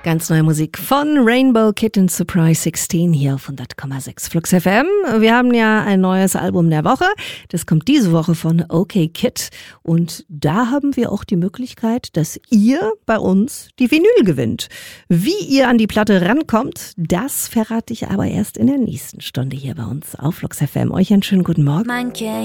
Ganz neue Musik von Rainbow Kid und Surprise 16 hier auf 100,6 Flux FM. Wir haben ja ein neues Album der Woche. Das kommt diese Woche von OK Kid. Und da haben wir auch die Möglichkeit, dass ihr bei uns die Vinyl gewinnt. Wie ihr an die Platte rankommt, das verrate ich aber erst in der nächsten Stunde hier bei uns auf Flux FM. Euch einen schönen guten Morgen.